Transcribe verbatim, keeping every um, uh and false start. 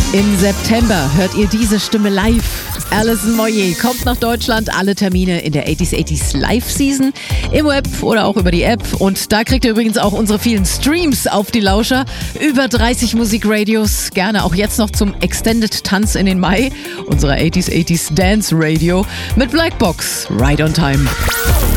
Im September hört ihr diese Stimme live. Alison Moyet kommt nach Deutschland. Alle Termine in der achtziger achtziger Live-Season im Web oder auch über die App. Und da kriegt ihr übrigens auch unsere vielen Streams auf die Lauscher. Über dreißig Musikradios. Gerne auch jetzt noch zum Extended Tanz in den Mai. Unsere achtziger achtziger Dance Radio mit Blackbox. Right on Time.